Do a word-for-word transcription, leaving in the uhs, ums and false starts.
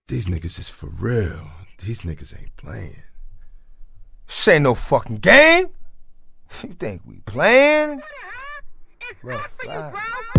These niggas is for real. These niggas ain't playing. This ain't no fucking game. You think we playing? It's not for you, bro.